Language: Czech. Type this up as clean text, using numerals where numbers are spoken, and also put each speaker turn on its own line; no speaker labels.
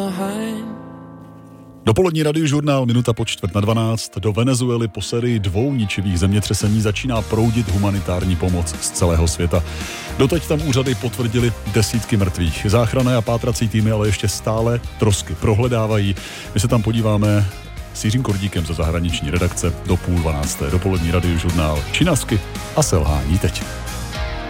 Dopolední radiožurnál minuta po 11:45. Do Venezuely po sérii 2 ničivých zemětřesení začíná proudit humanitární pomoc z celého světa. Doteď tam úřady potvrdili desítky mrtvých. Záchranné a pátrací týmy ale ještě stále trosky prohledávají. My se tam podíváme s Jiřím Kordíkem ze zahraniční redakce do 11:30. Dopolední radiožurnál Činasky a selhání teď.